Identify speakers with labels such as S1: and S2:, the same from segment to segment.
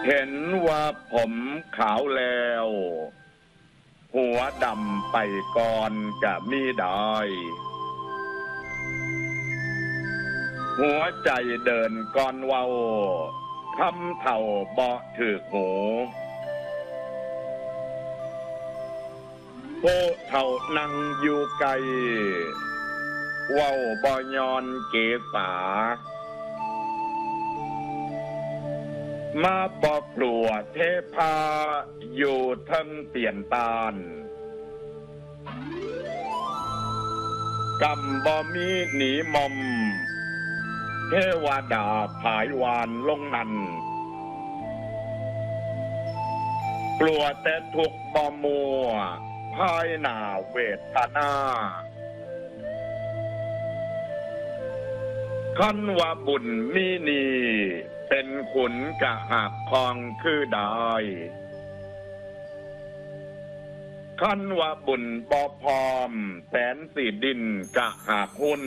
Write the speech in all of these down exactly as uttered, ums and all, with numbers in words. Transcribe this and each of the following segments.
S1: เห็นว่าผมขาวแล้วหัวดำไปก่อนกะมีได้หัวใจเดินก่อนเว้าคำเท่าบ่ถือหูผู้เท่านั่งอยู่ไกลเว้าบ่ยอนเกษามาบอกกลัวเทพาอยู่ทั้งเปลี่ยนตาลกำบ่มีหนีมอมเทวดาผายวานลงนันกลัวแต่ทุกบ่มัวภายหน้าเวทนาคันว่าบุญมีนีเป็นขุนกะหักคองคือได้คันว่าบุญบ่พร้อมแสนสีดินกะหักหุ้น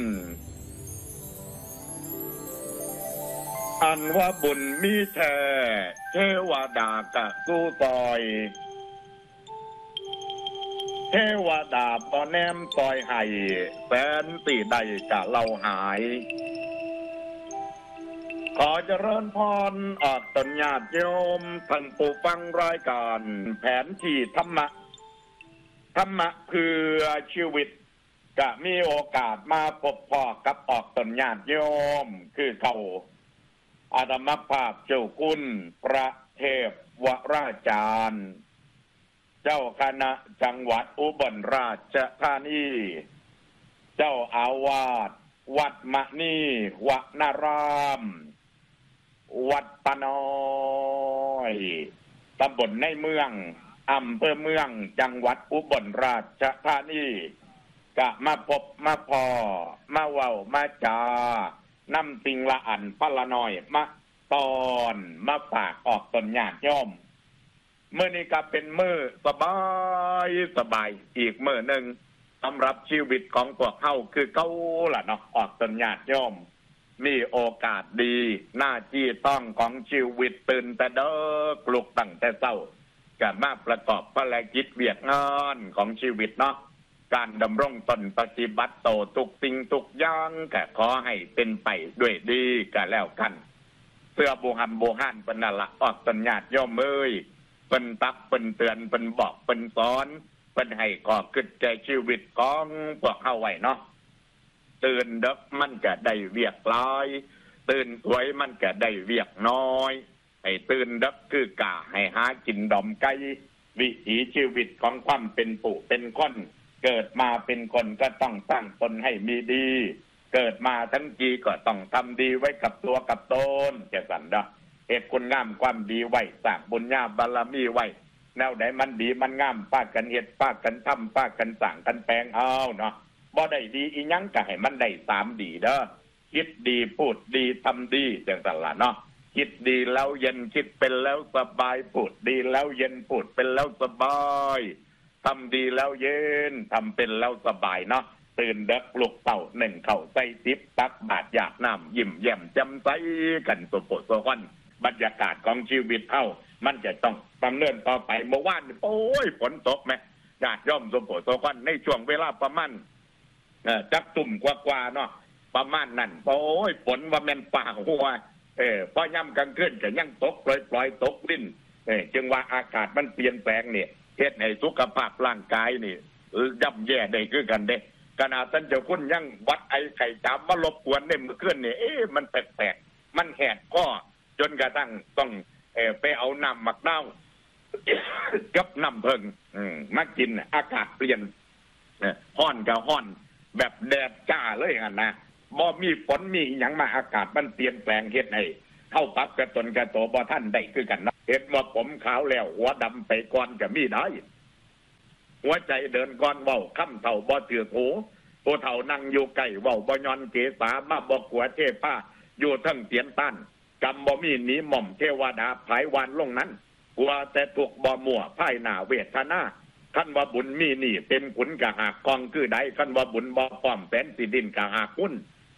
S1: อันว่าบุญมีแท้เทวดากะสู้ซอยเทวดาบ่แนมซอยให้แสนสีใดกะเล่าหายขอเจริญพรออกตนญาติโยมท่านผู้ฟังรายการแผนที่ธรรมะธรรมะคือชีวิตจะมีโอกาสมาพบพ่อกับออกตนญาติโยมคือเขาอาตมาภาพเจ้าคุณพระเทพวราจารย์เจ้าคณะจังหวัดอุบลราชธานีเจ้าอาวาสวัดมะนีวนารามวัดตะน้อยตำบลในเมืองอำเภอเมืองจังหวัดอุบลราชธานีกะมาพบมาพอมาเว้ามาจานำติงละอันพละน้อยมาตอนมาฝากออกตนญาติโยมเมื่อนี้ก็เป็นมื้อสบายสบายอีกมื้อหนึ่งสำหรับชีวิตของพวกเฮาคือเก่าล่ะเนาะออกตนญาติโยมมีโอกาสดีหน้าที่ต้องของชีวิตตื่นแต่เด้อกลุกตั้งแต่เช้าก็มาประกอบภารกิจเวียกงานของชีวิตเนาะการดำรงตนปฏิบัติโตทุกสิ่งทุกอย่างก็ขอให้เป็นไปด้วยดีก็แล้วกันเพื่อบุหันโบหันเป็นนั่นละออกตนญาติโยมเอ้ยเป็นตักเป็นเตือนเป็นบอกเป็นสอนเป็นให้ก่อขึ้นใจชีวิตของพวกเฮาไว้เนาะตื่นดึกมันก็ได้เวียกหลายตื่นสวยมันก็ได้เวียกน้อยให้ตื่นดึกคือกะให้หากินดอมไก่วิถีชีวิตของความเป็นผู้เป็นคนเกิดมาเป็นคนก็ต้องตั้งตนให้มีดีเกิดมาทั้งทีก็ต้องทำดีไว้กับตัวกับตนจะสั่นเด้อเหตุคุณงามความดีไว้สร้างบุญญาบารมีไว้แนวไหนมันดีมันงามป้ากันเฮ็ดป้ากันทำป้ากันสั่งกันแปลงเอาเนาะบ่ได้ดีอีหยังก็ให้มันได้สามดีเด้อคิดดีพูดดีทำดีจังซั่นล่ะเนาะคิดดีแล้วเย็นคิดเป็นแล้วสบายพูดดีแล้วเย็นพูดเป็นแล้วสบายทำดีแล้วเย็นทำเป็นแล้วสบายเนาะตื่นเด็กปลุกเต่าหนึ่งเข่าใส่ติ๊บตักบาทหยาดน้ำยิ้มแย้มแจ่มใสกันสุโขโซกันบรรยากาศของชีวิตเฮามันจะต้องดำเนินต่อไปเมื่อวานโอ้ยฝนตกไหมญาติย่อมสุโขโซกันในช่วงเวลาประมาณเอ่อจักตุ่มกว่าๆเนาะประมาณนั้นโอ้ยฝนว่าแม่นป่าหัวเออพอย่ำกลางคืนก็ยังตกปล่อยๆตกลิ้นเออจึงว่าอากาศมันเปลี่ยนแปลงเนี่ยเฮ็ดให้สุขภาพร่างกายนี่ย่ำแย่ได้คือกันเด้ขณะท่านเจ้าคุณยังวัดไอไข่จามมารบกวนในเมื่อคืนนี่เอ๊ะมันแปลกๆมันแหกก็จนกระทั่งต้องเอ่อไปเอาน้ำหมักเน่ากับน้ำเพิงอืมมากินอากาศเปลี่ยนเอ่อฮ้อนก็ฮ้อนแบบแดดจ้าเลยหั่นนะบ่มีฝนมีหยังมาอากาศมันเปลี่ยนแปลงเฮ็ดให้เข้าปรับกระตนกระโตบ่ทันได้คือกันนะเห็นว่าผมขาวแล้วหัวดำไปก่อนก็มีได้หัวใจเดินก่อนเว้าค่ำเท่าบ่ถือหูผู้เฒ่านั่งอยู่ใกล้เว้าบ่ยอนเกษามาบอกหัวเทพาอยู่ทั้งเตียนต้านกำบ่มีหนีหม่อมเทวดาผายวานลงนั้นกลัวแต่ถูกบ่มั่วภายหน้าเวทนาคันว่าบุญมีนี่เป็นขุนกะหากกองคือใดคันว่าบุญบ่พร้อมแสนสิดินกะหากหุ้น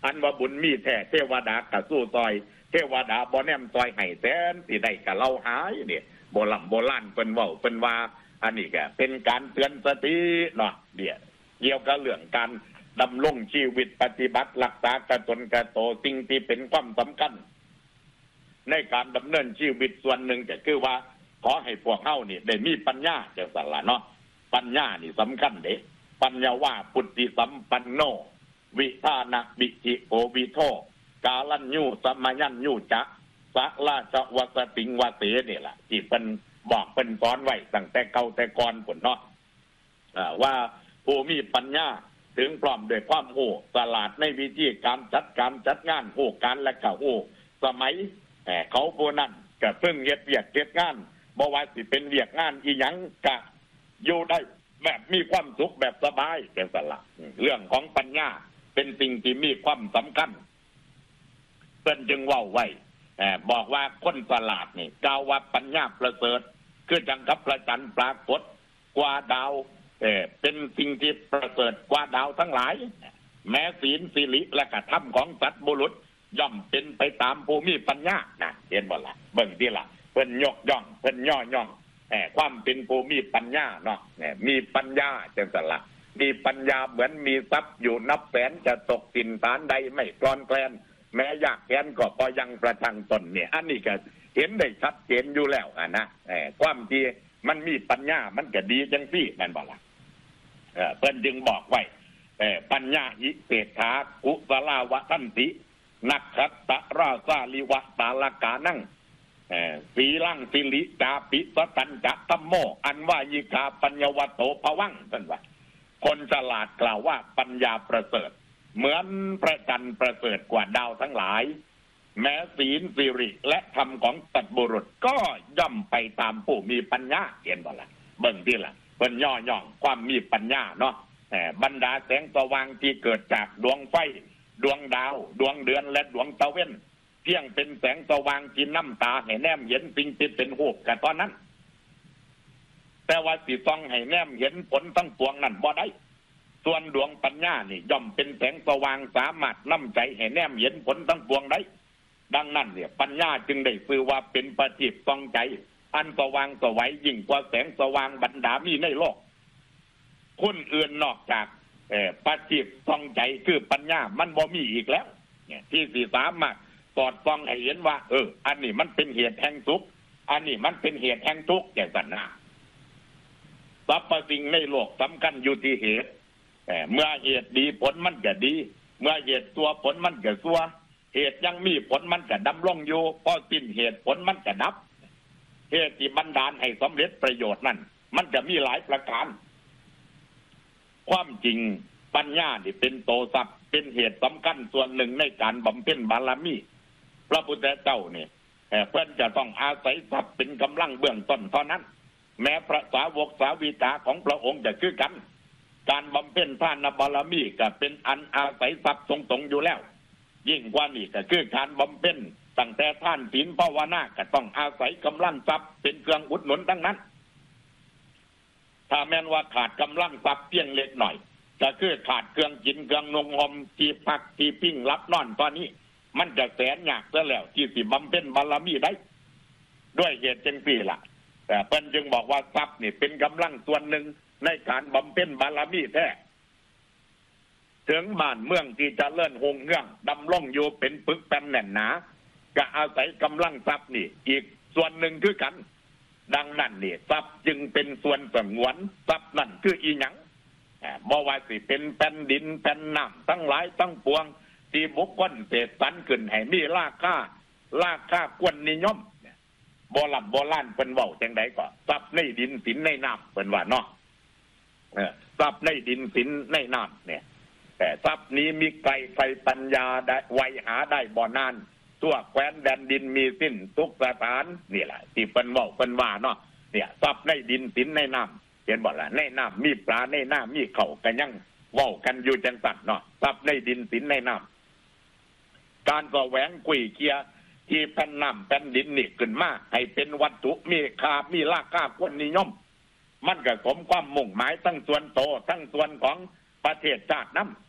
S1: อันว่าบุญมีแท้เทวดากะสู้ซอยเทวดาบ่แนมซอยให้แสนสิได้กะเราหายเนี่ยโบราณโบราณเพิ่นเว้าเพิ่นว่าอันนี้ก็เป็นการเตือนสติเนาะเดี๋ยวเกี่ยวกับเรื่องการดำรงชีวิตปฏิบัติรักษากระตนกระโตสิ่งที่เป็นความสำคัญในการดำเนินชีวิตส่วนหนึ่งก็คือว่าขอให้พวกเฮานี่ได้มีปัญญาจังซั่นล่ะเนาะปัญญานี่สำคัญเด้ปัญญาว่าปุตติสัมปันโนวิธานะบิจิโอวิโทกาลัญญูสมัยัญญูจะสะราชวัสติงวเสนี่แหละที่เพิ่นบอกเพิ่นสอนไว้ตั้งแต่เก่าแต่ก่อนพุ่นเนาะว่าผู้มีปัญญาถึงพร้อมด้วยความรู้ฉลาดในวิธีการจัดการจัดงานรู้การและก็รู้สมัยเขาผู้นั้นก็เพิ่งเฮ็ดเวียกเฮ็ดงานบ่ว่าสิเป็นเวียกงานอีหยังก็อยู่ได้แบบมีความสุขแบบสบายจังซั่นล่ะเรื่องของปัญญาเป็นสิ่งที่มีความสำคัญเพิ่นจึงเว้าไว้บอกว่าคนฉลาดนี่กล่าวว่าปัญญาประเสริฐคือจังกับพระจันทร์ปรากฏกว่าดาวเออเป็นสิ่งที่ประเสริฐกว่าดาวทั้งหลายแม้ศีลสิริและกธรรมของสัตว์บุรุษย่อมเป็นไปตามภูมิปัญญานะเห็นบ่ล่ะเบิ่งดีล่ะเพิ่นยกย่องเพิ่นย่อย่องแหมความเป็นภูมิปัญญาเนาะแหมมีปัญญาจังซั่นล่ะมีปัญญาเหมือนมีทรัพย์อยู่นับแสนจะตกสินฐานใดไม่กลอนแคลนแม้ยากแค้นก็พอยังประทังตนเนี่ยอันนี้ก็เห็นได้ชัดเจนอยู่แล้วอ่ะนะแหมความที่มันมีปัญญามันก็ดีจังซี่แม่นบ่ล่ะเออเพิ่นจึงบอกไว้เออปัญญาอิเศรษฐากุศลาวทันตินักขัตตะราสาลิวะตาลกานั่งเออสีลังสิลิจาปิสตัญจะธัมโมอันว่ายิกาปัญญวัตโตภวังเพิ่นว่าคนฉลาดกล่าวว่าปัญญาประเสริฐเหมือนพระจันทร์ประเสริฐกว่าดาวทั้งหลายแม้ศีลสิริและธรรมของสัตว์บุรุษก็ย่อมไปตามผู้มีปัญญาเห็นบ่ล่ะเบิ่งที่ล่ะเพิ่นย่อย่องความมีปัญญาเนาะแต่บรรดาแสงสว่างที่เกิดจากดวงไฟดวงดาวดวงเดือนและดวงตะเว้นเพียงเป็นแสงสว่างที่น้ำตาให้แนมเห็นสิ่งที่เป็นรูปกันตอนนั้นแต่ว่าสิต้องให้แนมเห็นผลทั้งปวงนั้นบ่ได้ส่วนดวงปัญญานี่ย่อมเป็นแสงสว่างสามารถนำใจให้แนมเห็นผลทั้งปวงได้ดังนั้นเนี่ยปัญญาจึงได้ชื่อว่าเป็นประทีปส่องใจอันสว่างสวัยยิ่งกว่าแสงสว่างบรรดามีในโลกคนอื่นนอกจากเอ่อประทีปส่องใจคือปัญญามันบ่มีอีกแล้วเนี่ยที่สิสามารถสอดส่องให้เห็นว่าเอออันนี้มันเป็นเหตุแห่งทุกข์อันนี้มันเป็นเหตุแห่งทุกข์อย่างนั้นนะสรรพสิ่งในโลกสำคัญอยู่ที่เหตุเมื่อเหตุดีผลมันก็ดีเมื่อเหตุตัวผลมันก็ตัวเหตุยังมีผลมันก็ดำรงอยู่พอสิ้นเหตุผลมันก็ดับเหตุที่บันดาลให้สำเร็จประโยชน์นั่นมันจะมีหลายประการความจริงปัญญานี่เป็นโตทรัพย์เป็นเหตุสำคัญส่วนหนึ่งในการบำเพ็ญบารมีพระพุทธเจ้าเนี่ยเพื่อนจะต้องอาศัยทรัพย์เป็นกำลังเบื้องต้นเท่านั้นแม้พระสาวกสาวิกาของพระองค์จะคือกันการบำเพ็ญทานบารมีก็เป็นอันอาศัยทรัพย์ทรงๆอยู่แล้วยิ่งกว่านี้ก็คือการบำเพ็ญตั้งแต่ท่านศีลภาวนาก็ต้องอาศัยกำลังทรัพย์เป็นเครื่องอุดหนุนทั้งนั้นถ้าแม้นว่าขาดกำลังทรัพย์เพียงเล็กหน่อยก็คือขาดเครื่องกินเครื่องนงห่มที่พักที่ปิ้งรับนอนตอนนี้มันจะแสนยากซะแล้วที่สิบำเพ็ญบารมีได้ด้วยเหตุจังซี่ล่ะแต่เพิ่นจึงบอกว่าทรัพย์นี่เป็นกำลังส่วนหนึ่งในการบำเพ็ญบารมีแท้ถึงบ้านเมืองที่จะเลื่อนหงเงื่องดำรงอยู่เป็นปึกแผ่นแน่นหนาก็อาศัยกำลังทรัพย์นี่อีกส่วนหนึ่งคือกันดังนั้นนี่ทรัพย์จึงเป็นส่วนสงวนทรัพย์นั่นคืออีหยังบ่ว่าสิเป็นแผ่นดินแผ่นน้ำทั้งหลายทั้งปวงที่บุคคลเสกสรรขึ้นให้มีราคาราคาควรนิยมโบราณโบราณเป็นเว้าจังได๋ก็ทรัพย์ในดินสินในน้ำเป็นว่าเนาะเออทรัพย์ในดินสินในน้ำเนี่ยแต่ทรัพย์นี้มีไกลไฟปัญญาได้ไวหาได้บ่นานทั่วแคว้นแดนดินมีสิ้นทุกสถานนี่แหละที่เป็นเว้าเป็นว่าเนาะเนี่ยทรัพย์ในดินสินในน้ำเห็นบ่ล่ะในน้ำมีปลาในน้ำมีเข่ากันยังเว้ากันอยู่จังซั่นเนาะทรัพย์ในดินสินในน้ำการแสวงกุยเกียที่แผ่นน้ำแผ่นดินนี่ขึ้นมาให้เป็นวัตถุมีค่ามีราคาควรนิยมมันก็สมความมุ่งหมายทั้งส่วนโตทั้งส่วนของประเทศชาตินั้น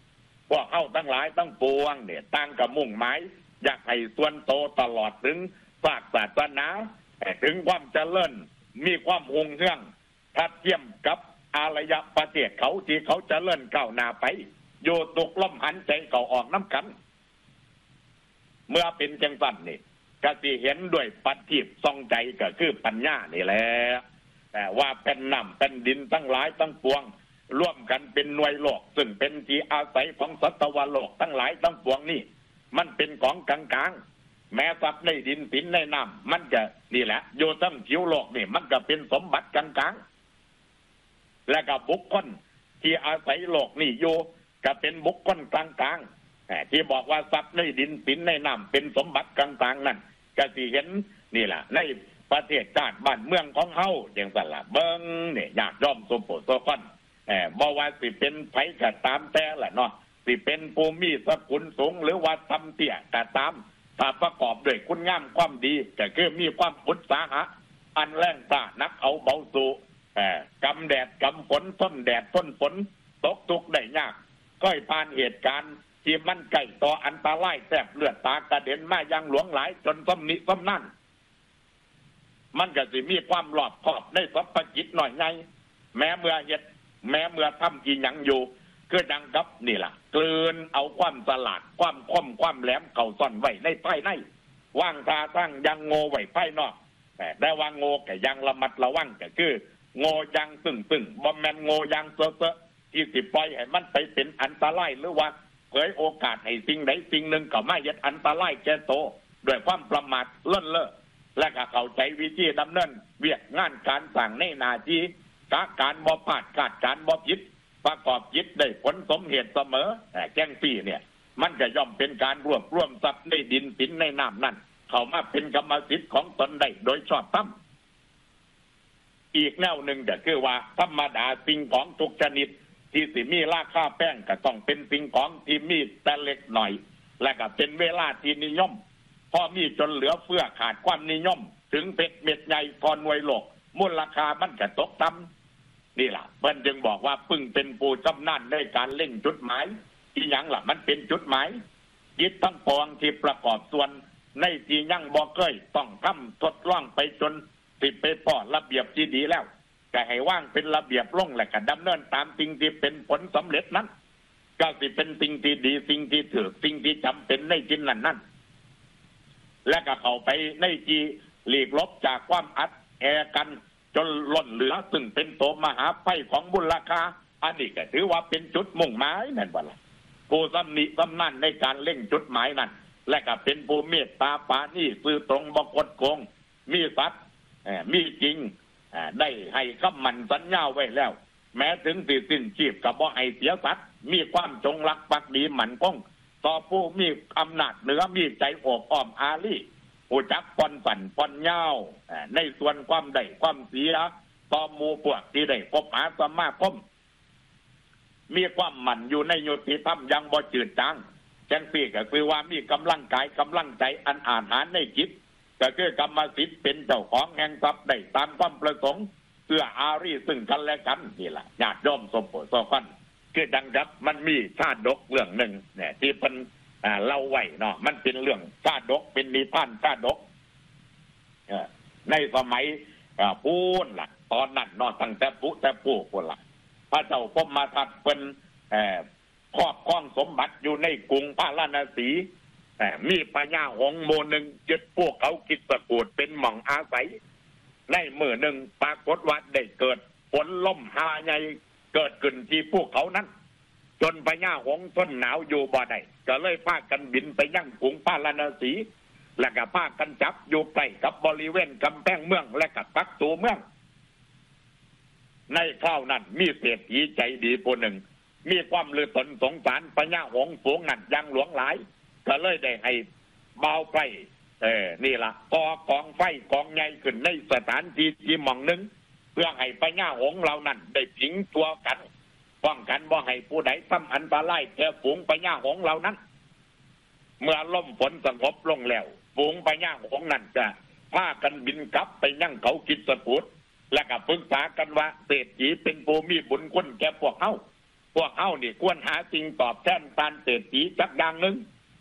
S1: พวกเฮาทั้งหลายทั้งปวงเนี่ยตั้งกับมุ่งหมายอยากให้ส่วนโตตลอดถึงศาสนาถึงความเจริญมีความหงเฮืองทัดเทียมกับอารยประเทศเขาที่เขาเจริญก้าวหน้าไปโยตุกล้มหันใจเก่าออกน้ำกันเมื่อเป็นจังสันนี่ก็สิเห็นด้วยปัจจิบทรงใจก็คือปัญญานี่แหละแต่ว่าเป็นน้ำเป็นดินทั้งหลายทั้งปวงร่วมกันเป็นหน่วยโลกซึ่งเป็นที่อาศัยของสัตวโลกทั้งหลายทั้งปวงนี่มันเป็นของกลางๆแม้ทรัพย์ในดินสินในน้ำมันจะนี่แหละโยทั้งผิวโลกนี่มันก็เป็นสมบัติกลางๆและกับบุคคลที่อาศัยโลกนี่โยก็เป็นบุคคลกลางๆที่บอกว่าทรัพย์ในดินสินในน้ำเป็นสมบัติกลางๆนั่นก็สิเห็นนี่แหละในประเทศชาติบ้านเมืองของเฮาอย่างสั่นละเบิ้งเนี่ยอยากย่อมสมโพธิโซฟันเออบ่ว่าสิเป็นไผก็ตามแต่แหละเนาะสิเป็นภูมิสกุลสูงหรือว่าตำเตี้ยก็ตามถ้าประกอบด้วยคุณงามความดีก็คือมีความอุตสาหะอันแรงกล้านักเอาเบาสู่เออกำแดดกำฝนทนแดดทนฝนตกทุกข์ได้ยากก้อยผ่านเหตุการณ์ที่มันใกล้ต่ออันตรายแสบเลือดตากระเด็นมายังหลวงหลายจนซ้ำนิซ้ำนั่นมันก็สิมีความรอบคอบในสัพพจิตหน่อยไงแม้เมื่อเหตุแม้เมื่อทำอีหยังอยู่คือดังกับนี่ล่ะกลืนเอาความสลาดความคมความแหลมเข่าซ่อนไว้ในภายในว่างตาตั้งยังโง่ไว้ภายนอกแต่ได้ว่าโง่แต่ยังระมัดระวังก็คือโง่ยังตึงตึงบ่แม่นโง่ยังเซอะเซอะที่สิปล่อยให้มันไปเป็นอันตรายหรือว่าเผยโอกาสให้สิ่งใดสิ่งหนึ่งก็ไม่เฮ็ดอันตรายแก่โตด้วยความประมาทเลิ่นเล่อและก็เข้าใจวิธีดำเนินเวียกงานการสั่งในหน้าที่กะการบ่พลาดกาดการบ่ผิดประกอบจิตได้ผลสมเหตุเสมอแต่แจ้งปีเนี่ยมันจะย่อมเป็นการรวบรวมทรัพย์ในดินสินในน้ำนั่นเข้ามาเป็นกรรมสิทธิ์ของตนได้โดยชอบธรรมอีกแนวหนึ่งก็คือว่าธรรมดาสิ่งของทุกชนิดที่สิมีราคาแป้งก็ต้องเป็นสิ่งของที่มีแต่เล็กหน่อยและก็เป็นเวลาที่นิยมพอมีจนเหลือเฟือขาดความนิยมถึงเป็ดเม็ดใหญ่พอหน่วยโลกมูลราคามันก็ตกต่ำนี่ล่ะเพิ่นจึงบอกว่าพึ่งเป็นผู้ชำนาญในการเล่งจุดหมายที่ยังล่ะมันเป็นจุดหมายจิตทั้งปวงที่ประกอบส่วนในที่ยังบ่เคยต้องทำทดลองไปจนติดไปปอดระเบียบที่ดีแล้วก็ให้ว่างเป็นระเบียบลงและก็ดำเนินตามสิ่งที่เป็นผลสำเร็จนั้นก็สิเป็นสิ่งที่ดีสิ่งที่ถูกสิ่งที่จำเป็นในจินนั้นนั้นและก็เข้าไปในจีหลีกลบจากความอัดแอกันจนล้นเหลือซึ่งเป็นโตมหาไฟของบุญราคาอันนี้ก็ถือว่าเป็นจุดมุ่งหมายนั่นว่าล่ะผู้สำนิสำนั่นในการเล่งจุดหมายนั้นและก็เป็นผู้เมตตาปาณีซื่อตรงบ่กดโกงมีสัตย์มีจริงได้ให้คำมั่นสัญญาไว้แล้วแม้ถึงสิสิ้นชีพก็บ่ให้เสียสัตย์มีความจงรักภักดีมั่นคงต่อผู้มีอำนาจเหนือมีใจโอบอ้อมอารีผู้จักผ่อนผันผ่อนยาวในส่วนความได้ความเสียต่อหมู่พวกที่ได้พบหาสมาคมมีความหมั่นอยู่ในยุติธรรมยังบ่จืดจางจังซี่ก็คือว่ามีกำลังกายกำลังใจอันอาหารในจิตก็คือกรรมสิทธิ์เป็นเจ้าของแห่งทรัพย์ได้ตามความประสงค์เพื่ออารีซึ่งกันและกันนี่แหละญาติโยมสมโภชฟันคือดังครับมันมีชาดกเรื่องหนึ่งเนี่ยที่เป็นเล่าไว้เนาะมันเป็นเรื่องชาดกเป็นนิทานชาดกในสมัยพูนล่ะตอนนั้นเนาะตั้งแต่ปุแต่ปู่คนละพระเจ้าพมมาทัดเป็นครอบครองสมบัติอยู่ในกรุงพาราณสีมีพญาหงส์โมหนึ่งยึดพวกเขากิจสกูดเป็นหม่องอาศัยในมือหนึ่งปรากฏว่าได้เกิดฝนล่มหาใหญ่เกิดขึ้นที่พวกเขานั้นจนพญาหงส์ทนหนาวอยู่บ่ได้ก็เลยพากันบินไปยังกรุงพาราณสีและก็พากันจับอยู่ใกล้กับบริเวณกำแพงเมืองและกับปักตูเมืองในคราวนั้นมีเศรษฐีใจดีผู้หนึ่งมีความเลือดตนสงสารพญาหงส์ฝูงนั้นยังหลวงหลายก็เลยได้ให้เบาไฟเออนี่ล่ะกอกองไฟกองใหญ่ขึ้นในสถานที่ที่หม่องหนึ่งเพื่อให้พญาหงส์เหล่านั้นได้ผิงตัวกันป้องกันบ่ให้ผู้ใดทำอันตรายแก่ฝูงพญาหงส์เหล่านั้นเมื่อลมฝนสงบลงแล้วฝูงพญาหงส์นั้นจะพากันบินกลับไปยังเขากิจสกูฏและก็ปรึกษากันว่าเศรษฐีเป็นผู้มีบุญคุณแก่พวกเขาพวกเฮานี่ควรหาสิ่งตอบแทนการเศรษฐีจักอย่างหนึ่ง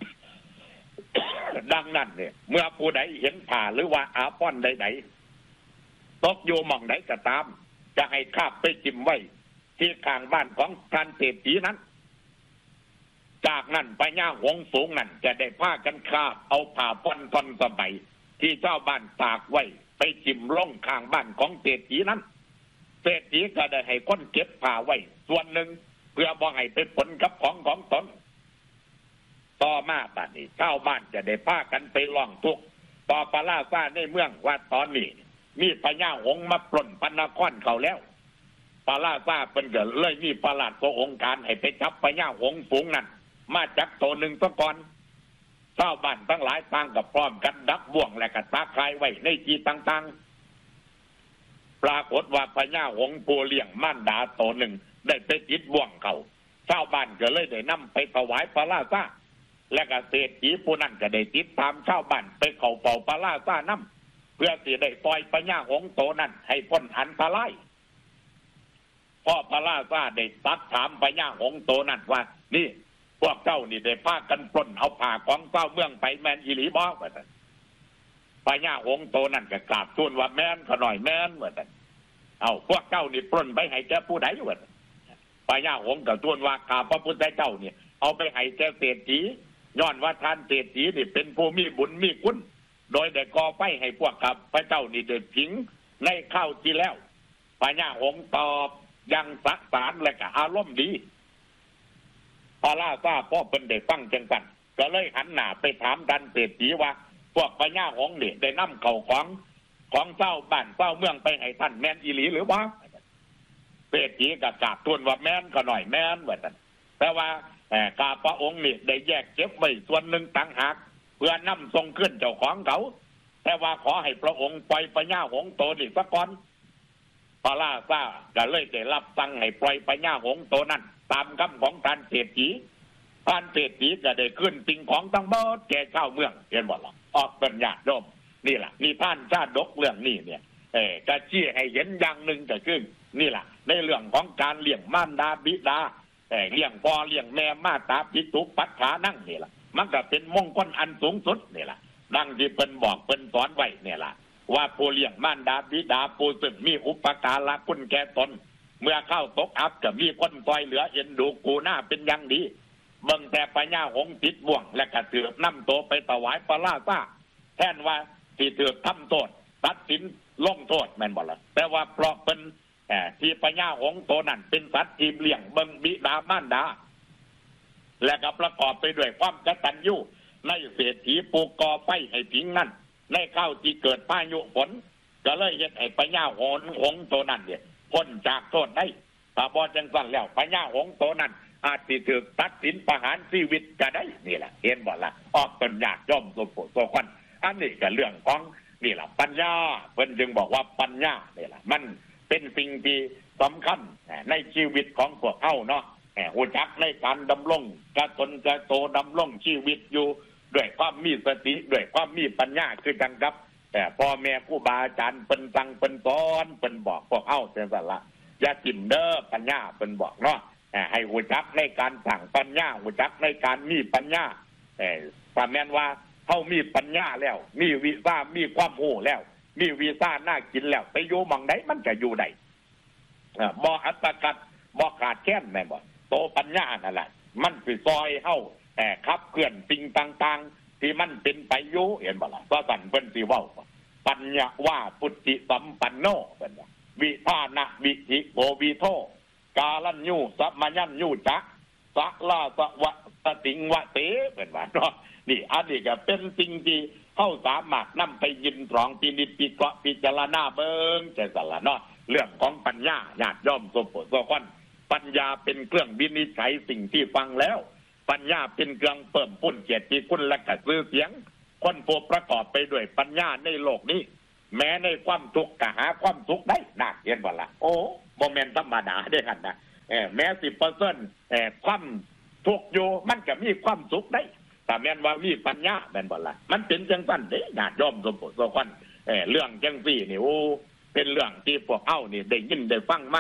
S1: ดังนั้นเนี่ยเมื่อผู้ใดเห็นผ่าหรือว่าอาป้อนใดๆตกอยู่หม่องใดก็ตามจะให้คาบไปจิ้มไว้ที่ข้างบ้านของท่านเศรษฐีนั้นจากนั้นพญาหงส์สูงนั่นจะได้พากันคาบเอาผ่าป้อนตอนสมัยที่เจ้าบ้านตากไว้ไปจิ้มล่องข้างบ้านของเศรษฐีนั้นเศรษฐีก็ได้ให้คนเก็บผ่าไว้ส่วนหนึ่งเพื่อบ่ให้ไปผลกับของของตนต่อมาบัดนี้ชาวบ้านจะได้พากันไปร้องทุกข์ต่อปลาซ่าในเมืองว่าตอนนี้มีพญาหงส์มาปล้นพระนครเขาแล้วปลาซ่าเป็นเกิดเลยมีประหลาดตัวองค์การให้ไปจับพญาหงส์ฝูงนั้นมาจับตัวหนึ่งตัวก่อนชาวบ้านทั้งหลายต่างกับพร้อมกันดักบ่วงและก็ตาคายไว้ในที่ต่างๆปรากฏว่าพญาหงส์ผู้เลี้ยงม่านดาตัวหนึ่งได้ไปติดบ่วงเขาชาวบ้านก็เลยได้นำไปถวายปลาซ่าและก็เศรษฐีผู้นั้นก็ได้ติดตามชาวบ้านไปเข้าเป่าปลาซ่าน้ำเพื่อที่ได้ปล่อยพญาหงส์ตัวนั้นให้พ้นอันตรายพ่อปลาซ่าได้ซักถามพญาหงส์ตัวนั้นว่านี่พวกเจ้านี่ได้พากันปล้นเอาผ้าของเจ้าเมืองไปแมนอีหลีบ่ว่าซั่นพญาหงส์ตัวนั้นก็กราบทูลว่าแม่นขะหน่อยแม่นว่าซั่นเอาพวกเจ้านี่ปล้นไปให้แก่ผู้ใดว่าซั่นพญาหงส์ก็ทูลว่าข้าพระพุทธเจ้าเนี่ยเอาไปให้แก่เศรษฐีย้อนว่าท่านเศรษฐีนี่เป็นผู้มีบุญมีคุณโดยได้ก่อไฟให้พวกข้าพระเจ้านี่ได้ผิงในข้าวที่แล้วพญาหงส์ตอบยังสักสารและก็อารมณ์ดีพระราชาพ่อเป็นได้ฟังจังกันก็เลยหันหน้าไปถามท่านเศรษฐีว่าพวกพญาหงส์นี่ได้นำเข้าของของเจ้าบ้านเจ้าเมืองไปให้ท่านแม่นอีหลีหรือบ่เศรษฐีก็กราบทูลว่าแม่นก็หน่อยแม่นว่าซั่นแต่ว่าข้าพระองค์นี่ได้แยกเก็บไว้ส่วนหนึ่งต่างหากเพื่อนำส่งขึ้นเจ้าของเขาแต่ว่าขอให้พระองค์ปล่อยพญาหงส์ตัวนี้ซะก่อนพระราชาก็เลยได้รับสั่งให้ปล่อยพญาหงส์ตัวนั้นตามคำของท่านเศรษฐีท่านเศรษฐีก็ได้ขึ้นสิ่งของทั้งหมดแก่ชาวเมืองเห็นบ่ล่ะออกเป็นญาติโยมนี่ล่ะนี่ท่านชาดกเรื่องนี้เนี่ยเออจะชี้ให้เห็นอย่างหนึ่งก็คือนี่ล่ะในเรื่องของการเลี้ยงมารดาบิดาแต่เลี้ยงพ่อเลี้ยงแม่มาตาปิตุปัฏฐานั่งนี่ล่ะมันก็เป็นมงคลอันสูงสุดนี่ล่ะดังที่เพิ่นบอกเพิ่นสอนไว้เนี่ยล่ะว่าผู้เลี้ยงมารดาบิดาผู้ซึ่งมีอุปการะคุณแก่ตนเมื่อเข้าตกอับก็มีคนซอยเหลือเอ็นดูกูหน้าเป็นอย่างดีเบิ่งแต่พญาหงส์ติดบ่วงและก็ถือนำตัวไปถวายพระราชาแทนว่าที่ถือทำโทษตัดสินลงโทษแม่นบ่ล่ะแต่ว่าเพราะเป็นที่พญาหงส์ตัวนั้นเป็นสัตว์ที่เลี้ยงเบิ่งบิดามารดาและก็ประกอบไปด้วยความกตัญญูในเศรษฐีปลูกก่อไฟให้ผิงนั่นในข้าวที่เกิดพายุฝนก็เลยเฮ็ดให้พญาหงส์ตัวนั้นเนี่ยพ้นจากโทษได้ถ้าบ่จังซั่นแล้วพญาหงส์ตัวนั้นอาจสิถูกตัดสินประหารชีวิตก็ได้นี่แหละเห็นบ่ล่ะออกต้นยากย่อมสมโพธิโสควันอันนี้ก็เรื่องของนี่ล่ะปัญญาเพิ่นจึงบอกว่าปัญญานี่ล่ะมันเป็นสิ่งที่สำคัญในชีวิตของพวกเฮาเนาะรู้จักในการดำรงกระตนกระโตดำรงชีวิตอยู่ด้วยความมีสติด้วยความมีปัญญาคือจังครับแต่พ่อแม่ครูบาอาจารย์เปิ้นสั่งเปิ้นสอนเปิ้นบอกพวกเฮาจังซั่นล่ะอย่าทิ่มเด้อปัญญาเปิ้นบอกเนาะให้รู้จักในการสั่งปัญญารู้จักในการมีปัญญาเอ่อว่าแม่นว่าเฮามีปัญญาแล้วมีวิชามีความรู้แล้วมีวีซ่าน่ากินแล้วไปอยู่หม่องใดมันก็อยู่ได้บ่อัตคัดบ่ขาดแคลนแม่นบ่โตปัญญานั่นแหละมันสิซอยเฮาเอ่อขับเคลื่อนสิ่งต่างๆที่มันเป็นไปอยู่เห็นบ่ล่ะว่าสั่นเพิ่นสิเว้าปัญญาว่าปุตติสัมปันโนเพิ่นว่าวิธานะวิธิโกวิโทกาลัญญูสัมมัญญูจักสักลาสวะสติงวะเตเป็นว่าเนาะนี่อันนี้ก็เป็นสิ่งที่เข้าสามารถนำไปยินตรองพินิจพิเคราะห์พิจารณาเบิ่งจะสั่นล่ะเนาะเรื่องของปัญญาญาติโยมสมโพธิโสควันปัญญาเป็นเครื่องวินิจฉัยสิ่งที่ฟังแล้วปัญญาเป็นเครื่องเพิ่มพูนเกียรติคุณและก็ชื่อเสียงคนผู้ประกอบไปด้วยปัญญาในโลกนี้แม้ในความทุกข์ก็หาความสุขได้น่าเห็นบ่ล่ะโอ้บ่แม่นธรรมดาเด้หั่นน่ะเอ่อแม้ สิบเปอร์เซ็นต์ เอ่อความทุกข์อยู่มันก็มีความสุขได้ถ้าแม่นว่ามีปัญญาแม่นบ่ล่ะมันเป็นจังซั่นเด้ญาติโยมสมโพธิโสควันเอ่อเรื่องจังซี่นี่โอ้เป็นเรื่องที่พวกเฮานี่ได้ยินได้ฟังมา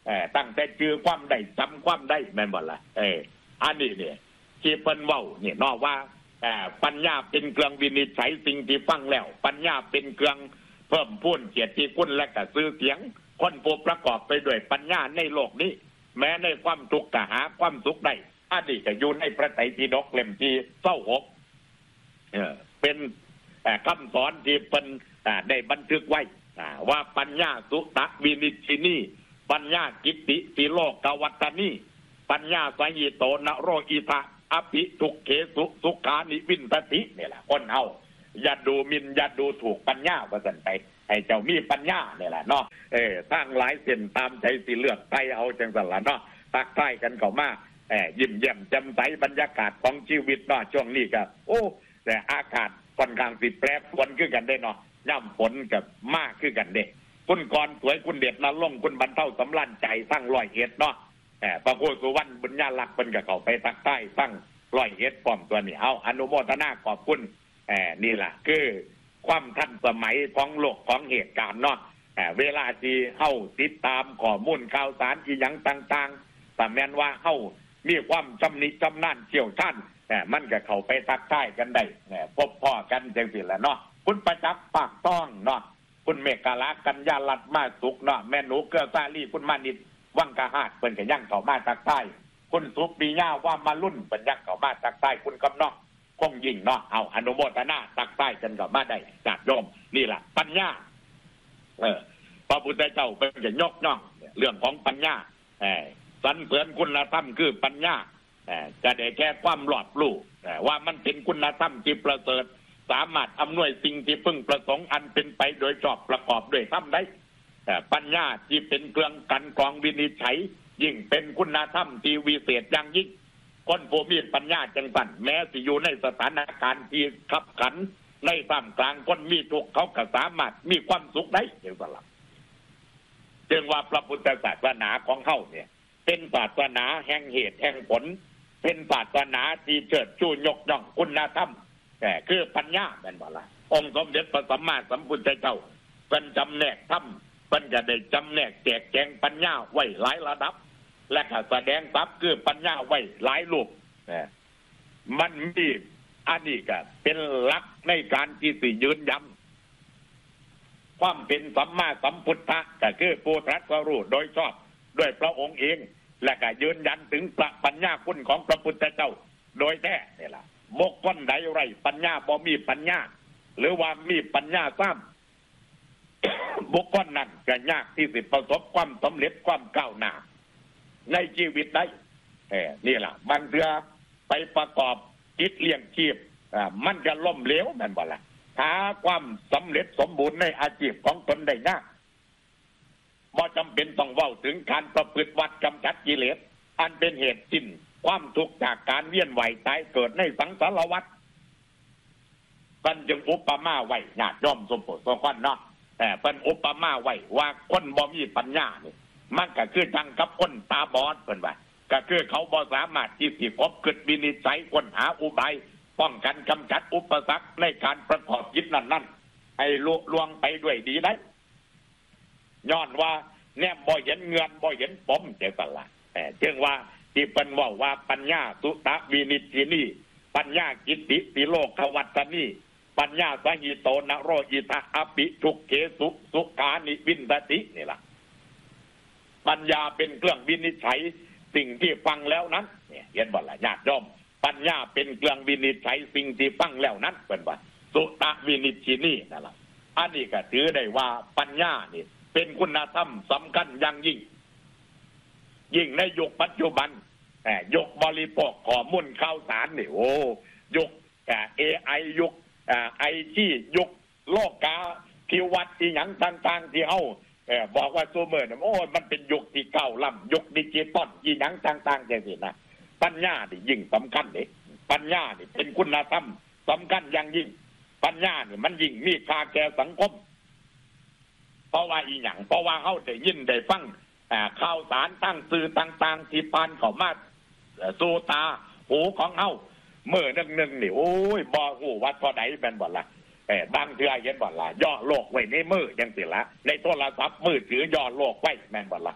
S1: เออตั้งแต่จื้อความได้จำความได้แม่นบ่ล่ะเอออันนี้เนี่ยที่เพิ่นเว้าเนี่ยนอกว่าเอ่อปัญญาเป็นเครื่องวินิจฉัยสิ่งที่ฟังแล้วปัญญาเป็นเครื่องเพิ่มพูนเกียรติคุณและก็ชื่อเสียงคนผู้ประกอบไปด้วยปัญญาในโลกนี้แม้ในความทุกข์ก็หาความสุขได้อันนี้ก็อยู่ในพระไตรปิฎกเล่มที่เก้าสิบหกเออเป็นคำสอนที่เป็นได้บันทึกไว้ว่าปัญญาสุตวินิจฉินีปัญญากิตติสิโลกวัตตนีปัญญาสยิโตนโรอิทะอภิทุกเขสุสุขานิวินตตินี่แหละคนเฮาอย่าดูหมิ่นอย่าดูถูกปัญญาว่าซั่นไปให้เจ้ามีปัญญานี่แหละเนาะเออทางหลายเส้นตามใจสิเลือกไทยเอาจังซั่นล่ะเนาะตักใต้กันเข้ามาเออยิ้มแย้มแจ่มใสบรรยากาศของชีวิตเนาะช่วงนี้ก็โอ้แต่อากาศค่อนข้างสิแปรปรวนคือกันได้เนาะย่ำฝนกับมากคือกันเด้คุณกรสวยคุณเด็ดนรงค์คุณบรรเทาสำราญใจทั้งร้อยเอ็ดเนาะเออพระโคสุวรรณบุญญาลักษณ์เพิ่นก็เข้าไปทักใต้ทั้งร้อยเอ็ดพร้อมตัวนี้เอาอนุโมทนาขอบคุณเออนี่ล่ะคือความทันสมัยของโลกของเหตุการณ์เนาะเออเวลาที่เฮาติดตามข้อมูลข่าวสารอีหยังต่างๆแต่แม้นว่าเฮามีความชำนิชำนาญเชี่ยวชาญเออมันก็เข้าไปทักทายกันได้เออพบพ่อกันจังซี่ล่ะเนาะคุณประจักษ์ปากต้องเนาะคุณเมฆลากัญญาลัดมาสุกเนาะแม่หนูเกลือซาลีคุณมานิดวังกะหาดเพิ่นก็ยังเข้ามาทักทายคุณสุปีญาว่ามารุ่นเพิ่นยังเข้ามาทักทายคุณกำนองคงยิ่งเนาะเอาอนุโมทนาทักทายกันเข้ามาได้จากโยมนี่ล่ะปัญญาเออพระพุทธเจ้าเพิ่นก็ยกย่องเรื่องของปัญญาเออสรรเสริญคุณธรรมคือปัญญาเออจะได้แก้ความรอบรู้ว่ามันเป็นคุณธรรมที่ประเสริฐสามารถอำนวยสิ่งที่พึงประสงค์อันเป็นไปโดยชอบประกอบด้วยธรรมได้ปัญญาที่เป็นเครื่องกันกรองวินิจฉัยยิ่งเป็นคุณธรรมที่วิเศษอย่างยิ่งคนผู้มีปัญญาจังสันแม้สิอยู่ในสถานการณ์ที่ขับขันในท่ามกลางคนมีทุกข์เขาก็สามารถมีความสุขได้อย่างสลับจึงว่าพระพุทธศาสนาของเขาเนี่ยเป็นศาสนาแห่งเหตุแห่งผลเป็นศาสนาที่เชิดชูยกย่องคุณธรรมแต่คือปัญญาเป็นบ่ล่ะองค์สมเด็จพระสัมมาสัมพุทธเจ้าเป็นจำแนกธรรมเป็นจะได้จำแนกแจกแจงปัญญาไว้หลายระดับและก็แสดงทรัพย์คือปัญญาไว้หลายรูปมันมีอันนี้ก็เป็นหลักในการที่สิยืนยันความเป็นสัมมาสัมพุทธะก็คือผู้ตรัสรู้โดยชอบด้วยพระองค์เองและก็ยืนยันถึงปัญญาคุณของพระพุทธเจ้าโดยแท้นี่ล่ะบุคคลใดไรปัญญาบ่มีปัญญาหรือว่ามีปัญญาซ้ำ บุคคลนั้นก็ยากที่สิประสบความสำเร็จความก้าวหน้าในชีวิตได้เออนี่ล่ะบางเทื่อไปประกอบจิตเลี้ยงชีพอ่ามันก็ล่มเหลวนั่นบ่ล่ะหาความสำเร็จสมบูรณ์ในอาชีพของตนได้ยากบ่จำเป็นต้องเว้าถึงการประพฤติวัดกำจัดกิเลสอันเป็นเหตุสิ้นความทุกข์จากการเวียนว่ายตายเกิดในสังสารวัฏกันจึงอุปมาไว้ญาติโยมสมโภชสมควรเนาะแต่เป็นอุปมาไว้ว่าคนบ่มีปัญญานี่มันก็คือจังกับคนตาบอดเพิ่นว่าก็คือเขาบ่สามารถที่สิพบคิดวินิจฉัยค้นหาอุบายป้องกันกำจัดอุปสรรคในการประกอบจิตนั้นๆให้ลุล่วงไปด้วยดีได้ย้อนว่าแนมบ่เห็นเงินบ่เห็นปมจังซั่นล่ะแต่จึงว่าที่เป็นว่าว่าปัญญาสุตวินิจฉินีปัญญากิตติสิโลกวัตตนีปัญญาสหิโตนโรอิทะอภิทุกเขสุสุขานิวินตตินี่ล่ะปัญญาเป็นเครื่องวินิจฉัยสิ่งที่ฟังแล้วนั้นเนี่ยเห็นบ่ล่ะญาติโยมปัญญาเป็นเครื่องวินิจฉัยสิ่งที่ฟังแล้วนั้นเป็นว่าสุตวินิจฉินีนั่นล่ะอันนี้ก็ถือได้ว่าปัญญานี่เป็นคุณธรรมสำคัญอย่างยิ่งยิ่งในยุคปัจจุบันยุคบริโภคข้อมูลข่าวสารนี่โอ้ยุคเอไอยุคไอทียุคโลกาพิวัตรที่หยังต่างๆที่เฮาบอกว่าซูเมอร์โอ้มันเป็นยุคที่เก่าล้ำยุคดิจิตอลที่หยังต่างๆจังซี่นะปัญญานี่ยิ่งสำคัญเด้ปัญญานี่เป็นคุณธรรมสำคัญอย่างยิ่งปัญญานี่มันยิ่งมีค่าแก่สังคมเพราะว่าอีหยังเพราะว่าเฮาได้ยินได้ฟังข่าวสารตั้งสื่อต่างๆที่ผ่านเข้ามาสู่ตาหูของเฮาเมื่อนึงๆนี่โอ้ยบ่ฮู้ว่าเท่าใดแม่นบ่ล่ะเอ้บางเทื่อเห็นบ่ล่ะย่อโลกไว้ในมือจังซี่ล่ะในโทรศัพท์มือถือย่อโลกไว้แม่นบ่ล่ะ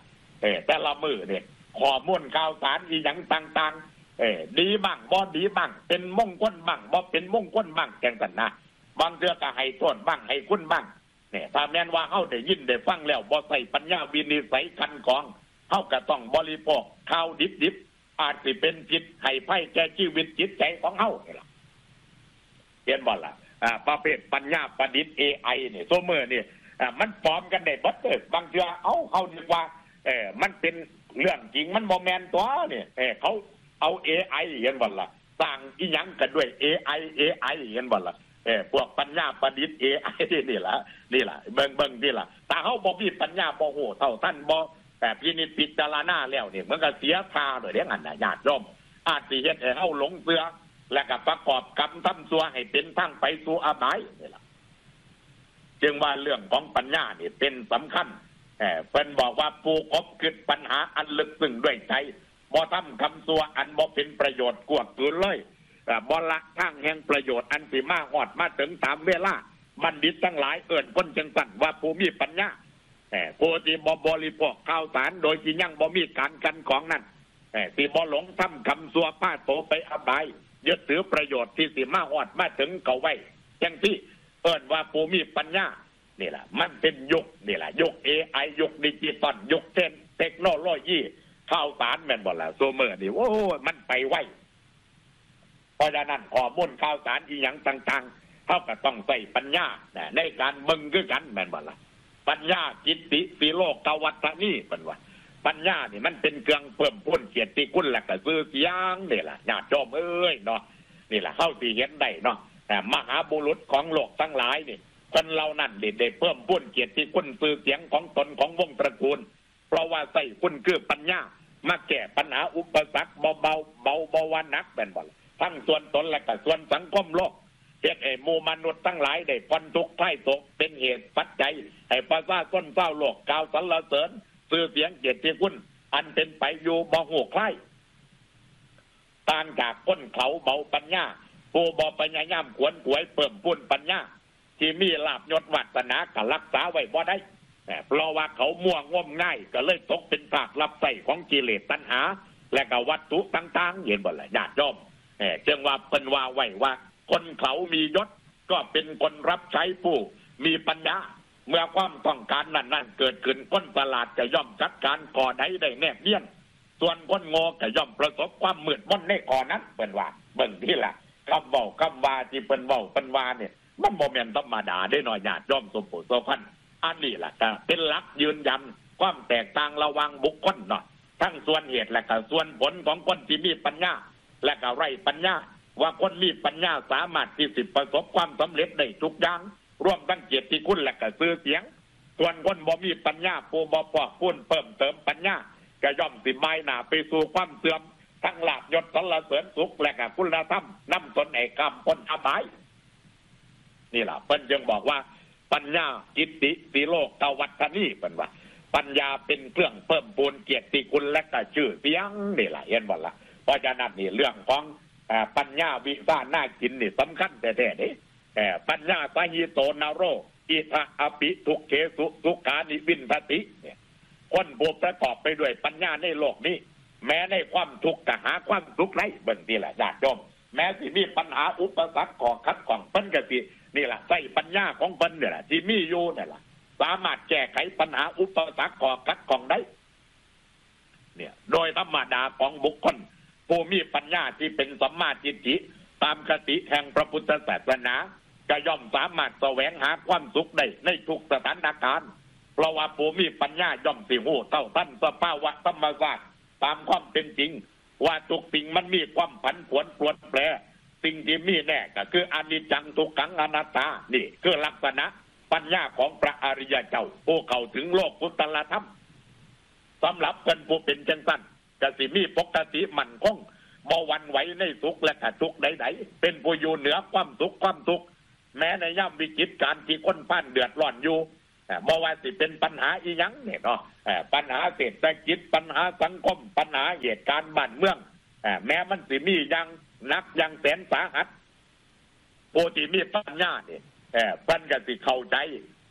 S1: อแต่ละมือเนี่ยข้อมูลข่าวสารอีหยังต่างๆเออดีบ้างบ่ดีบ้างเป็นมงคลบ้างบ่เป็นมงคลบ้างจังซั่นนะบางเทื่อก็ให้โทษบ้างให้คุณบ้างเนี่ยถ้าแม่นว่าเฮาได้ยินได้ฟังแล้วบ่ใส่ปัญญาวินิจฉัยกันกองเฮาก็ต้องบริโภคข่าวดิบๆอาจสิเป็นพิษให้ภัยแก่ชีวิตจิตใจของเฮานี่ล่ะเห็นบ่ล่ะอ่าประเภทปัญญาประดิษฐ์ เอ ไอ นี่ซุมื้อนี่อ่ามันปลอมกันได้เบิดเด้อบางเทื่อเอ้าเฮานึกว่าเออมันเป็นเรื่องจริงมันบ่แม่นตัวนี่เออเขาเอา เอ ไอ เห็นบ่ล่ะสร้างอีหยังกันด้วย เอ ไอ เอ ไอ เห็นบ่ล่ะเออพวกปัญญาประดิษฐ์ เอ ไอ นี่ล่ะนี่ล่ะเบิ่งเบิ่งนี่ล่ะถ้าเฮาบ่มีปัญญาบ่ฮู้เท่าทันบ่แต่พินิจพิจารณาแล้วนี่มันก็เสียท่าโดยเด้งั้นน่ะญาติโยมอาจสิเฮ็ดให้เฮาหลงเชื่อและก็ประกอบกรรมทำชั่วให้เป็นทางไปสู่อบายนี่ล่ะจึงว่าเรื่องของปัญญานี่เป็นสำคัญเอ่อเพิ่นบอกว่าผู้คบคิดปัญหาอันลึกซึ้งด้วยใจบ่ทำคำชั่วอันบ่เป็นประโยชน์กวดกืนเลยเอ่อบ่ละทางแห่งประโยชน์อันสิมาฮอดมาถึงตามเวลาบัณฑิตทั้งหลายเอิ้นคนจังซั่นว่าผู้มีปัญญาเอ่อผู้ที่บ่บริโภคข่าวสารโดยที่ยังบ่มีการกันของนั้นเอ่อที่บ่หลงทำคำชั่วพาโตไปอบายยึดถือประโยชน์ที่สิมาฮอดมาถึงเขาไว้จังที่เอิ้นว่าผู้มีปัญญานี่แหละมันเป็นยุคนี่แหละยุค เอ ไอ ยุคดิจิตอลยุคเทนเทคโนโลยีข่าวสารแม่นบ่ล่ะโซเมอร์นี่โอ้มันไปไวเพราะฉะนั้นข้อมูลข่าวสารอีหยังต่างๆเฮาก็ต้องใช้ปัญญาในการเบิ่งคือกันแม่นบ่ล่ะปัญญาจิตติสิโลกวัฏนี่เพิ่นว่าปัญญานี่มันเป็นเครื่องเพิ่มพูนเกียรติคุณและก็ชื่อเสียงนี่ล่ะญาติโยมเอ้ยเนาะนี่ล่ะเฮาสิเห็นได้เนาะแต่มหาบุรุษของโลกทั้งหลายนี่คนเหล่านั้นได้เพิ่มพูนเกียรติคุณชื่อเสียงของตนของวงตระกูลเพราะว่าใส่คุณคือปัญญามาแก้ปัญหาอุปสรรคเบาเบาเบาเบาว่านักเป็นบ่ทั้งส่วนตนและก็ส่วนสังคมโลกเฮ็ดให้หมู่มนุษย์ทั้งหลายได้พ้นทุกข์ไถ่ตกเป็นเหตุปัจจัยให้ประชาชนชาวโลกกล่าวสรรเสริญชื่อเสียงเกียรติคุณอันเป็นไปอยู่บ่ฮู้ใครต่างจากคนเขาเบาปัญญาผู้บ่พยายามขวนขวยเพิ่มพูนปัญญาที่มีลาภยศวาสนาก็รักษาไว้บ่ได้เพราะว่าเขามั่วงมง่ายก็เลยตกเป็นทาสรับใช้ของกิเลสตัณหาและก็วัตถุต่างๆเห็นบ่ล่ะญาติโยมเอ่อจึงว่าเพิ่นว่าไว้ว่าคนเขามียศก็เป็นคนรับใช้ผู้มีปัญญาเมื่อความต้องการนั้นๆเกิดขึ้นคนฉลาดจะย่อมจัดการก่อใดได้แนบเนียนส่วนคนโง่ก็ย่อมประสบความมืดมนในก่อนั้นเพิ่นว่าเบิ่งที่ล่ะคำเว้าคำว่าที่เพิ่นเว้าเพิ่นว่าเนี่ยมันบ่แม่นธรรมดาได้น้อยญาติโยมสมโภชสพันอันนี้ล่ะก็เป็นหลักยืนยันความแตกต่างระหว่างบุคคลเนาะทั้งส่วนเหตุและก็ส่วนผลของคนที่มีปัญญาและก็ไร้ปัญญาว่าคนมีปัญญาสามารถที่สิประสบความสำเร็จได้ทุกอย่างรวมทั้งเกียรติคุณและก็ชื่อเสียงส่วนคนบ่มีปัญญาผู้บ่พอกพูนเพิ่มเติมปัญญาก็ย่อมสิไม้หน้าไปสู่ความเสื่อมทั้งลาภยศสรรเสริญสุขและก็คุณธรรมนำตนให้กำพ้นอบายนี่ล่ะเพิ่นจึงบอกว่าปัญญาจิตติสิโลกวัฏนี่เพิ่นว่าปัญญาเป็นเครื่องเพิ่มพูนเกียรติคุณและก็ชื่อเสียงนี่ล่ะเห็นบ่ล่ะเพราะฉะนั้นนี่เรื่องของปัญญาวิสาน่ากินนี่สำคัญแท้ๆนี่ปัญญาสหิโตนโรอิทะอภิทุกเขสุทุกขานิวินทติเนี่ยคนผู้ประกอบไปด้วยปัญญาในโลกนี้แม้ในความทุกข์ก็หาความสุขได้เบิ่งนี่แหละญาติโยมแม้สิมีปัญหาอุปสรรคก่อขัดข้องเพิ่นก็สินี่ล่ะใช้ปัญญาของเพิ่นนี่แหละที่มีอยู่นี่ล่ะสามารถแก้ไขปัญหาอุปสรรคก่อขัดข้องได้เนี่ยโดยธรรมดาของบุคคลผู้มีปัญญาที่เป็นสัมมาทิฏฐิตามคติแห่งพระพุทธศาสนาก็ย่อมสามารถแสวงหาความสุขได้ในทุกสถานการณ์เพราะว่าผู้มีปัญญาย่อมสิรู้เท่าทันสภาวะธรรมชาติตามความเป็นจริงว่าทุกสิ่งมันมีความผันผวนเปลี่ยนแปลงสิ่งที่มีแน่ก็คืออนิจจังทุกขังอนัตตานี่คือลักษณะปัญญาของพระอริยเจ้าผู้เข้าถึงโลกพุทธธรรมสำหรับคนผู้เป็นจังซั่นก็สิมีปกติมั่นคงบ่หวั่นไหวในสุขและก็ทุกข์ใดๆเป็นผู้อยู่เหนือความสุขความทุกข์แม้ในย่ำวิกฤตการที่คนผ่านเดือดร้อนอยู่บ่ว่าสิเป็นปัญหาอีหยังเนี่ยเนาะปัญหาเศรษฐกิจปัญหาสังคมปัญหาเหตุการณ์บ้านเมืองแม้มันสิมีอย่างหนักอย่างแสนสาหัสผู้ที่มีปัญญาเนี่ยเพิ่นก็สิเข้าใจ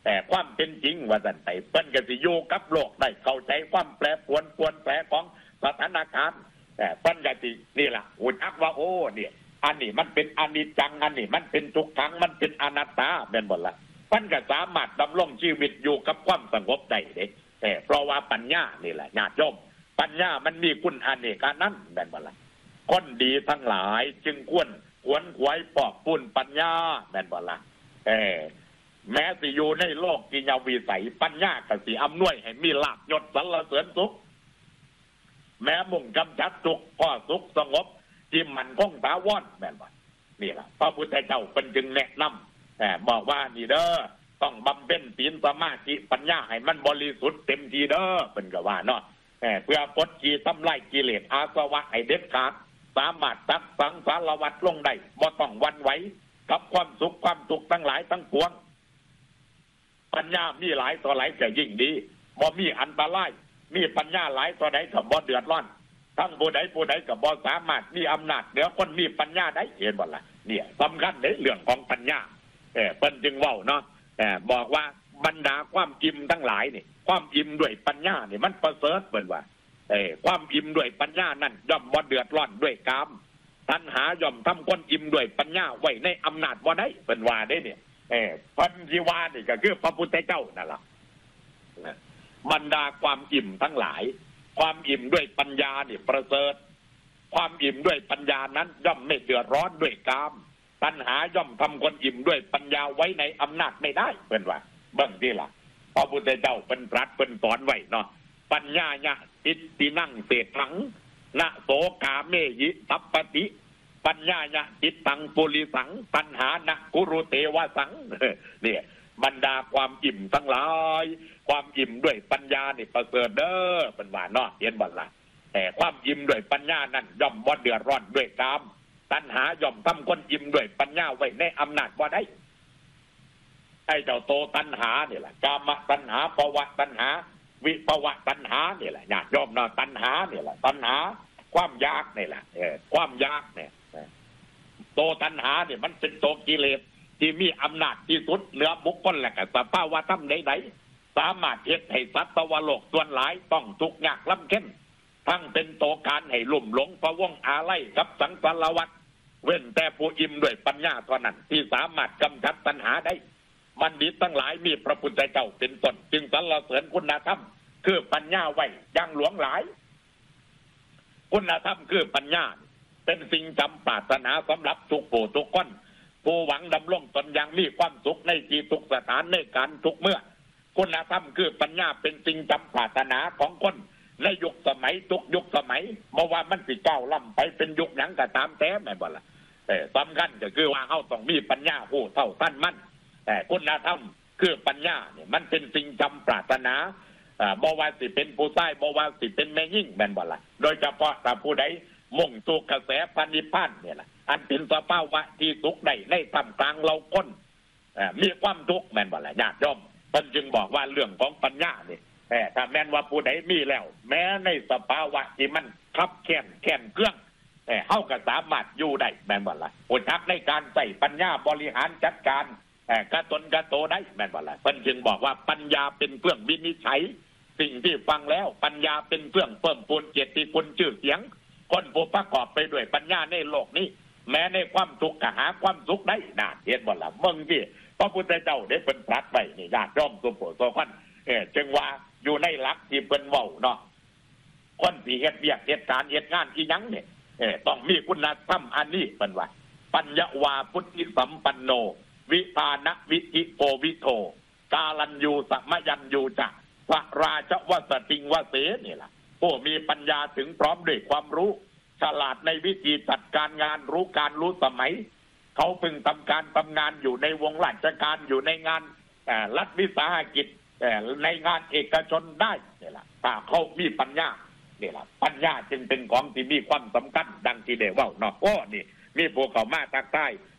S1: แต่ความเป็นจริงว่าสันไตเปิ้นก็สิอยู่กับโลกได้เข้าใจความแปรปรวนปวนแปรของสถานการณ์แต่เปิ้นก็สินี่ล่ะอุ่นอักว่าโอ้เนี่ยอันนี้มันเป็นอนิจจังอันนี้มันเป็นทุกขังมันเป็นอนัตตาแม่นบ่ล่ะเปิ้นก็สามารถดำรงชีวิตอยู่กับความสงบได้เด้แต่เพราะว่าปัญญานี่แหละญาติโยมปัญญามันมีคุณอเนกานั้นแม่นบ่ล่ะคนดีทั้งหลายจึงควรขวนขวายปอกปุ้นปัญญาแม่นบ่ล่ะเออแม้สิอยู่ในโลกกิยาวิสัยปัญญาก็สิอำนวยให้มีลาภยศสรรเสริญสุขแม้มุ่งกำจัดทุกข์พ่อสุขสงบที่มันคงถาวรแม่นบ่นี่ล่ะพระพุทธเจ้าเป็นจึงแนะนำแต่บอกว่านี่เด้อต้องบำเพ็ญศีลสมาธิปัญญาให้มันบริสุทธิ์เต็มทีเด้อเป็นก็ว่าเนาะเพื่อปลดขีทำลายกิเลสอาสวะให้เด็ดขาดสามารถตัดสังสารวัฏลงได้บ่ต้องหวั่นไหวกับความสุขความทุกข์ทั้งหลายทั้งปวงปัญญามีหลายต่อหลายจะยิ่งดีบ่มีอันตรายมีปัญญาหลายต่อใดก็บ่เดือดร้อนทั้งผู้ใดผู้ใดก็บ่สามารถมีอำนาจเหนือคนมีปัญญาได้เห็นบ่ล่ะเนี่ยสำคัญในเรื่องของปัญญาเออเพิ่นจึงเว้าเนาะเออบอกว่าบรรดาความอิ่มทั้งหลายนี่ความอิ่มด้วยปัญญานี่มันประเสริฐเพิ่นว่าเออความอิ่มด้วยปัญญานั่นย่อมบ่เดือดร้อนด้วยกามตัณหาย่อมทำคนอิ่มด้วยปัญญาไว้ในอำนาจบ่ได้เพิ่นว่าได้เนี่ยเออพันธิวานี่ก็คือพระพุทธเจ้านั่นล่ะบรรดาความอิ่มทั้งหลายความอิ่มด้วยปัญญานี่ประเสริฐความอิ่มด้วยปัญญานั้นย่อมไม่เดือดร้อนด้วยกามตัณหาย่อมทำคนอิ่มด้วยปัญญาไว้ในอำนาจไม่ได้เพิ่นว่าเบิ่งที่ล่ะพระพุทธเจ้าเป็นตรัสเป็นสอนไว้เนาะปัญญาญะอิตตินั่งเศษถังนะโสกาเมยิตัปปติปัญญาญะจิตตังปุริสังตัณหานะกุรุเตวะสังเนี่ยบรรดาความอิ่มทั้งหลายความอิ่มด้วยปัญญานี่ประเสริฐเด้อเป็นว่าเนาะเห็นบ่ล่ะแต่ความอิ่มด้วยปัญญานั้นย่อมบ่เดือดร้อนด้วยกามตัณหาย่อมทำคนอิ่มด้วยปัญญาไว้ในอำนาจบ่ได้ไอ้เจ้าโตตัณหานี่แหละกามตัณหาภวะตัณหาวิภวะตัณหานี่แหละญาติโยมเนาะตัณหานี่แหละตัณหาความอยากนี่แหละเออความอยากเนี่ยโตตัณหาเนี่ยมันเป็นโตกิเลสที่มีอำนาจที่สุดเหนือบุคคลและก็สภาวะธรรมใดๆสามารถเฮ็ดให้สัตว์โลกส่วนหลายต้องทุกข์ยากลำเค็ญทั้งเป็นโตการให้ลุ่มหลงพะวงอาลัยกับสังสารวัฏเว้นแต่ผู้อิ่มด้วยปัญญาเท่านั้นที่สามารถกำจัดตัณหาได้บัณฑิตทั้งหลายมีพระพุทธเจ้าเป็นต้นจึงสรรเสริญคุณธรรมคือปัญญาไว้อย่างหลวงหลายคุณธรรมคือปัญญาเป็นสิ่งจำปรารถนาสำหรับทุกผู้ทุกคนผู้หวังดำรงตนอย่างมีความสุขในที่ทุกสถานในการทุกเมื่อคุณธรรมคือปัญญาเป็นสิ่งจำปรารถนาของคนในยุคสมัยทุกยุคสมัยเมื่อว่ามันสิก้าวล้ำไปเป็นยุคหยังก็ตามแต่แม่บ่ล่ะแต่สำคัญก็คือว่าเฮาต้องมีปัญญาผู้เท่าทันมันแต่คุณธรรมคือปัญญาเนี่ยมันเป็นสิ่งจำปรารถนาอ่าบ่ว่าสิเป็นผู้ชายบ่ว่าสิเป็นแม่หญิงแม่นบ่ล่ะโดยเฉพาะถ้าผู้ใดมุ่งสู่กระแสพระนิพพานเนี่ยล่ะอันเป็นสภาวะที่สุขได้ในท่ามกลางเราคนมีความทุกข์แม่นบ่ล่ะญาติโยมเพิ่นจึงบอกว่าเรื่องของปัญญานี่แต่ถ้าแม้นว่าผู้ใดมีแล้วแม้ในสภาวะที่มันคับแค้นแค้นเครื่องแต่เฮาก็สามารถอยู่ได้แม่นบ่ล่ะอุทักในการใช้ปัญญาบริหารจัดการกระตนกระโตได้แม่นบ่ล่ะเพิ่นจึงบอกว่าปัญญาเป็นเครื่องวินิจฉัยสิ่งที่ฟังแล้วปัญญาเป็นเครื่องเพิ่มพูนเกียรติคุณชื่อเสียงคนผู้ประกอบไปด้วยปัญญาในโลกนี้แม้ในความทุกข์ก็หาความสุขได้น่าเห็นบ่ล่ะเบิ่งที่พระพุทธเจ้าได้เป็นตรัสไว้นี่ญาติโยมสุโขโสคนเออจึงว่าอยู่ในหลักที่เพิ่นเว้าเนาะคนที่เฮ็ดเวียกเฮ็ดการเฮ็ดงานอีหยังเนี่ยเออต้องมีคุณธรรมอันนี้เพิ่นว่าปัญญาวาพุทธิสัมปันโนวิปานะวิธิโกวิโทกาลัญญูสัมมยัญญูจะพระราชวสติงวเสนี่ล่ะผู้มีปัญญาถึงพร้อมด้วยความรู้ฉลาดในวิธีจัดการงานรู้การรู้สมัยเขาพึงทำการทำงานอยู่ในวงราชการอยู่ในงานรัฐวิสาหกิจในงานเอกชนได้นี่แหละถ้าเขามีปัญญานี่แหละปัญญาจึงเป็นของที่มีความสำคัญดังที่ได้ว่าเนาะโอ้นี่มีพวกเขามาทักทาย